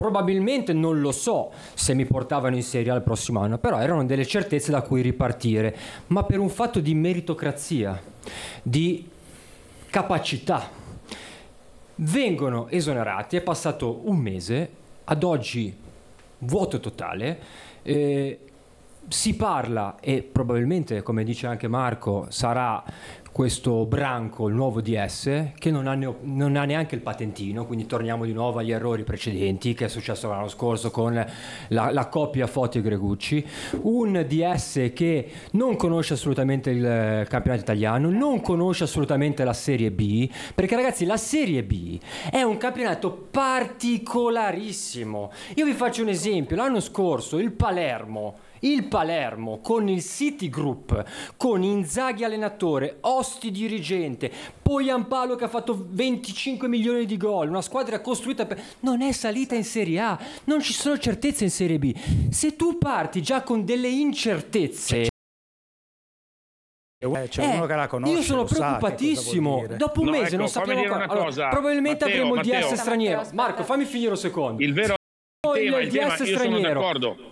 Probabilmente non lo so se mi portavano in Serie A il prossimo anno, però erano delle certezze da cui ripartire, ma per un fatto di meritocrazia, di capacità, vengono esonerati. È passato un mese, ad oggi vuoto totale. Si parla, e probabilmente, come dice anche Marco, sarà questo branco, il nuovo DS, che non ha neanche il patentino, quindi torniamo di nuovo agli errori precedenti che è successo l'anno scorso con la coppia Foti e Gregucci. Un DS che non conosce assolutamente il campionato italiano, non conosce assolutamente la Serie B, perché ragazzi la Serie B è un campionato particolarissimo. Io vi faccio un esempio: l'anno scorso il Palermo con il City Group, con Inzaghi allenatore, Osti dirigente, Poyampalo che ha fatto 25 milioni di gol, una squadra costruita non è salita in Serie A, non ci sono certezze in Serie B. Se tu parti già con delle incertezze, c'è uno che la conosce, io sono preoccupatissimo. Dopo un mese non sappiamo ancora. Allora, probabilmente avremo il DS straniero. Marco, fammi finire un secondo. Il vero tema, il DS straniero.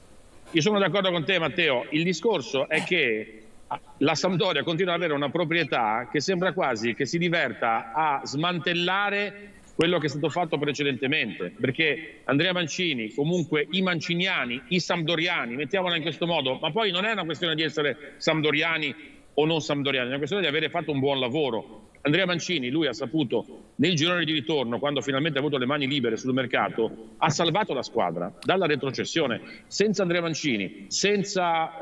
Io sono d'accordo con te, Matteo. Il discorso è che la Sampdoria continua ad avere una proprietà che sembra quasi che si diverta a smantellare quello che è stato fatto precedentemente, perché Andrea Mancini, comunque i manciniani, i sampdoriani, mettiamola in questo modo, ma poi non è una questione di essere sampdoriani o non sampdoriani, è una questione di avere fatto un buon lavoro. Andrea Mancini, lui ha saputo nel girone di ritorno, quando finalmente ha avuto le mani libere sul mercato, ha salvato la squadra dalla retrocessione. Senza Andrea Mancini, senza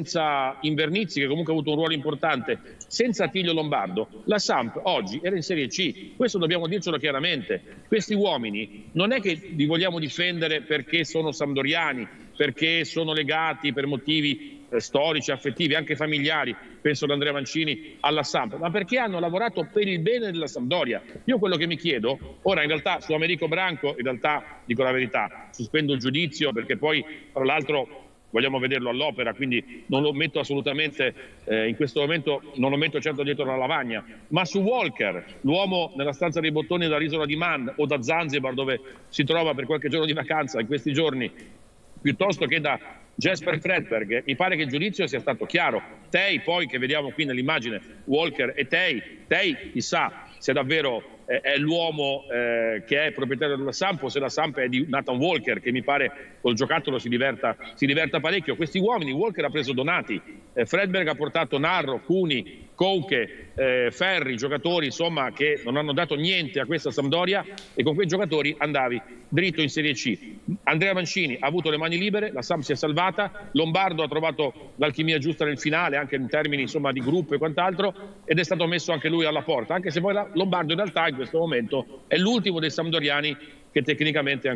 Invernizzi, che comunque ha avuto un ruolo importante, senza Attilio Lombardo, la Samp oggi era in Serie C. Questo dobbiamo dircelo chiaramente. Questi uomini non è che li vogliamo difendere perché sono sampdoriani, perché sono legati per motivi storici, affettivi, anche familiari, penso ad Andrea Mancini, alla Samp, ma perché hanno lavorato per il bene della Sampdoria. Io quello che mi chiedo, ora in realtà su Americo Branco, in realtà dico la verità, sospendo il giudizio perché poi tra l'altro vogliamo vederlo all'opera, quindi non lo metto assolutamente, in questo momento non lo metto certo dietro la lavagna, ma su Walker, l'uomo nella stanza dei bottoni dall'isola di Man o da Zanzibar dove si trova per qualche giorno di vacanza in questi giorni, piuttosto che da Jesper Fredberg, mi pare che il giudizio sia stato chiaro. Tei poi, che vediamo qui nell'immagine, Walker e Tei chissà se davvero è l'uomo che è proprietario della Samp o se la Samp è di Nathan Walker, che mi pare col giocattolo si diverta parecchio. Questi uomini, Walker ha preso Donati, Fredberg ha portato Narro, Cuni, Couche, Ferri, giocatori insomma che non hanno dato niente a questa Sampdoria, e con quei giocatori andavi dritto in Serie C. Andrea Mancini ha avuto le mani libere, la Samp si è salvata, Lombardo ha trovato l'alchimia giusta nel finale, anche in termini insomma di gruppo e quant'altro, ed è stato messo anche lui alla porta, anche se poi Lombardo in realtà in questo momento è l'ultimo dei sampdoriani che tecnicamente è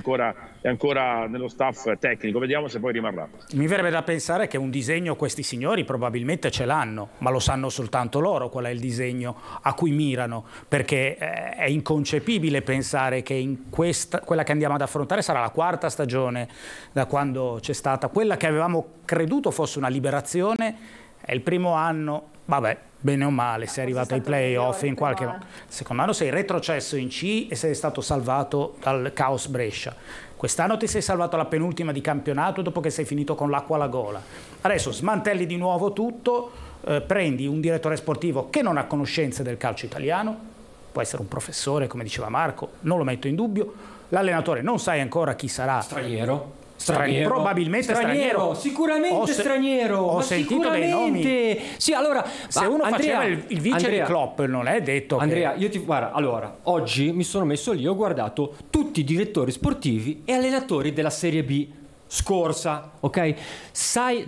ancora nello staff tecnico. Vediamo se poi rimarrà. Mi verrebbe da pensare che un disegno questi signori probabilmente ce l'hanno, ma lo sanno soltanto loro qual è il disegno a cui mirano, perché è inconcepibile pensare che quella che andiamo ad affrontare sarà la quarta stagione da quando c'è stata quella che avevamo creduto fosse una liberazione. È il primo anno, vabbè, bene o male, sei arrivato ai play-off in qualche modo. Secondo anno sei retrocesso in C e sei stato salvato dal caos Brescia. Quest'anno ti sei salvato alla penultima di campionato dopo che sei finito con l'acqua alla gola. Adesso smantelli di nuovo tutto, prendi un direttore sportivo che non ha conoscenze del calcio italiano, può essere un professore, come diceva Marco, non lo metto in dubbio. L'allenatore non sai ancora chi sarà. Straniero, probabilmente straniero, sicuramente straniero. Ho sentito dei nomi. Sì, allora se uno faceva il vice di Klopp, non è detto Andrea, guarda, allora, oggi mi sono messo lì, ho guardato tutti i direttori sportivi e allenatori della Serie B scorsa, ok? Sai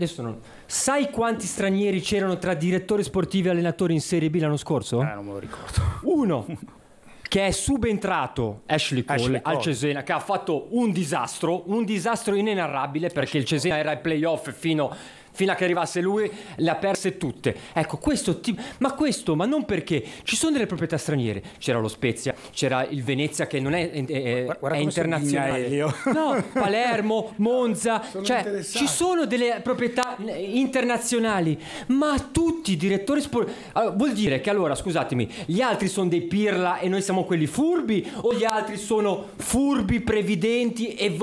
quanti stranieri c'erano tra direttori sportivi e allenatori in Serie B l'anno scorso? Non me lo ricordo. Uno. Che è subentrato Ashley Cole al Cesena, che ha fatto un disastro inenarrabile, perché il Cesena era ai playoff fino fino a che arrivasse lui, le ha perse tutte. Ecco, ma non perché ci sono delle proprietà straniere. C'era lo Spezia, c'era il Venezia che non è internazionale. No, Palermo, Monza, cioè ci sono delle proprietà internazionali, ma tutti i direttori allora, vuol dire che allora, scusatemi, gli altri sono dei pirla e noi siamo quelli furbi, o gli altri sono furbi, previdenti e